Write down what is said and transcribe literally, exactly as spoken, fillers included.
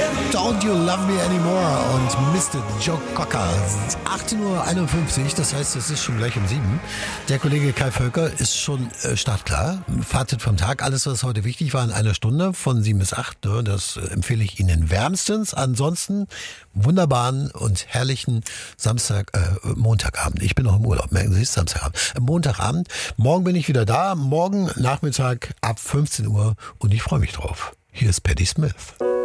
Don't You Love Me Anymore und Mister Joe Cocker. achtzehn Uhr einundfünfzig, das heißt, es ist schon gleich um sieben. Der Kollege Kai Völker ist schon äh, startklar. Fazit vom Tag, alles, was heute wichtig war, in einer Stunde von sieben bis acht. Ne, das äh, empfehle ich Ihnen wärmstens. Ansonsten wunderbaren und herrlichen Samstag, äh, Montagabend. Ich bin noch im Urlaub, merken Sie es, Samstagabend. Äh, Montagabend. Morgen bin ich wieder da. Morgen Nachmittag ab fünfzehn Uhr und ich freue mich drauf. Hier ist Patti Smith.